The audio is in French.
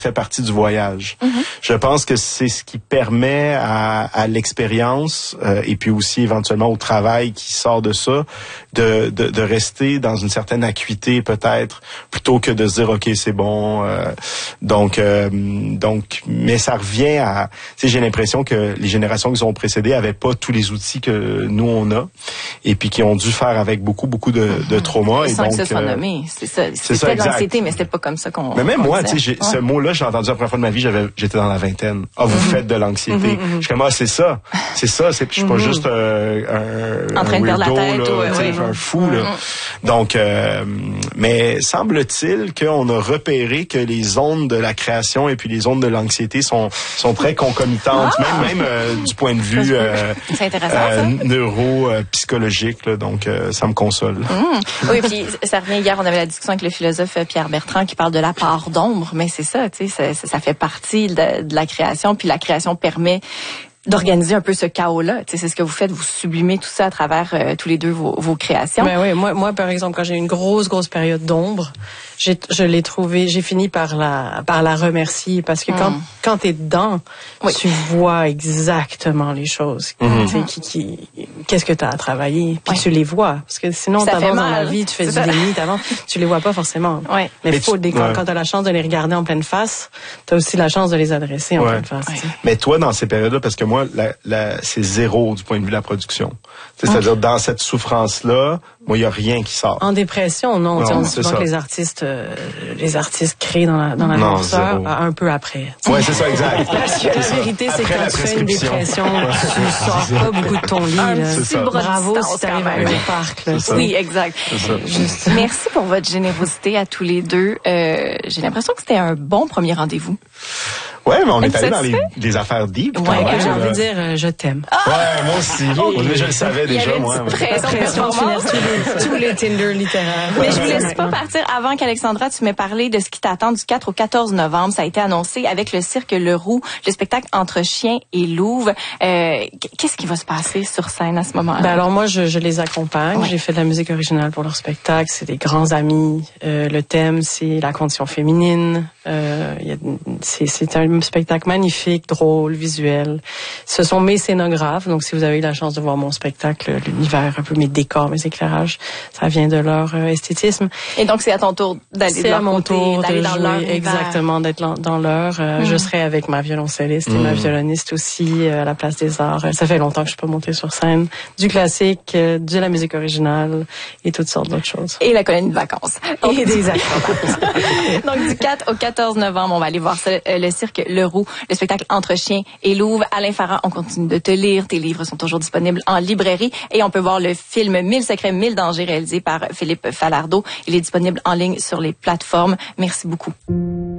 fait partie du voyage. Je pense que c'est ce qui permet à l'expérience et puis aussi éventuellement au travail qui sort de ça de rester dans une certaine acuité peut-être plutôt que de se dire OK c'est bon donc mais ça revient à tu sais j'ai l'impression que les générations qui ont précédé avaient pas tous les outils que nous on a et puis qui ont dû faire avec beaucoup de traumas et sans donc que ce soit nommé c'est ça c'était de l'anxiété mais c'était pas comme ça qu'on mais même moi tu sais ouais. ce mot-là j'ai entendu la première fois de ma vie j'étais dans la vingtaine vous faites de l'anxiété je suis comme c'est ça je suis pas juste en train de perdre la tête là, un fou là donc mais semble-t-il qu'on a repéré que les zones de la création et puis les zones de l'anxiété sont très concomitantes même du point de vue c'est intéressant, neuro-psychologique là, donc ça me console. Oui, puis ça revient hier, on avait la discussion avec le philosophe Pierre Bertrand qui parle de la part d'ombre, mais c'est ça, tu sais, ça fait partie de la création, puis la création permet d'organiser un peu ce chaos-là. Tu sais, c'est ce que vous faites, vous sublimez tout ça à travers tous les deux vos créations. Ben oui, moi par exemple, quand j'ai eu une grosse période d'ombre, je l'ai trouvé, j'ai fini par la remercier parce que quand t'es dedans, tu vois exactement les choses. Qu'est-ce que t'as à travailler, puis tu les vois parce que sinon t'avances dans la vie, tu fais du déni, tu les vois pas forcément. Ouais. Mais quand t'as la chance de les regarder en pleine face, t'as aussi la chance de les adresser en pleine face. Mais toi dans ces périodes-là, parce que moi c'est zéro du point de vue de la production. C'est-à-dire dans cette souffrance-là, moi il y a rien qui sort. En dépression, non. On dit souvent que les artistes créent dans la noirceur un peu après. Ouais, c'est ça, exact. La vérité, c'est que quand tu fais une dépression, tu sors pas beaucoup de ton lit. Bravo si t'arrives à un parc. Oui, exact. Merci pour votre générosité à tous les deux. J'ai l'impression que c'était un bon premier rendez-vous. Ouais, mais on est allé dans les affaires deep. Ouais, j'ai envie de dire je t'aime. Ouais, moi aussi. Je le savais déjà, moi. Tous les Tinder littéraires. Mais je vous laisse pas partir avant qu'Alexandra, tu m'aies parlé de ce qui t'attend du 4 au 14 novembre. Ça a été annoncé avec le cirque Le Roux, le spectacle Entre chien et louve. Qu'est-ce qui va se passer sur scène à ce moment-là? Ben alors moi, je les accompagne. Ouais. J'ai fait de la musique originale pour leur spectacle. C'est des grands amis. Le thème, c'est la condition féminine. C'est un spectacle magnifique, drôle, visuel. Ce sont mes scénographes, donc si vous avez eu la chance de voir mon spectacle, l'univers, un peu mes décors, mes éclairages, ça vient de leur esthétisme. Et donc c'est à ton tour d'aller de leur côté, d'aller dans leur univers. Exactement, d'être dans leur. Je serai avec ma violoncelliste et ma violoniste aussi à la Place des Arts. Ça fait longtemps que je suis pas montée sur scène. Du classique, de la musique originale et toutes sortes d'autres choses. Et la colonie de vacances. Et des acteurs. Donc du 4 au 14 novembre, on va aller voir ça, le cirque Le Roux, le spectacle Entre chien et louve. Alain Farrand, on continue de te lire. Tes livres sont toujours disponibles en librairie et on peut voir le film 1000 secrets, 1000 dangers réalisé par Philippe Falardeau. Il est disponible en ligne sur les plateformes. Merci beaucoup.